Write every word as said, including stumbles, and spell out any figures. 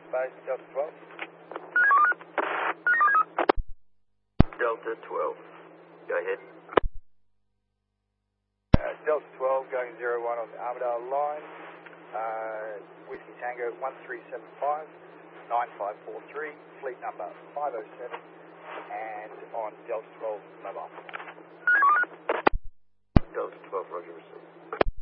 Base, Delta twelve. Delta twelve. Go ahead. Uh, Delta twelve going zero one on the Armadale line. Uh, Whiskey Tango one three seven five nine five four three, fleet number five oh seven, and on Delta twelve mobile. Delta twelve, roger, receive.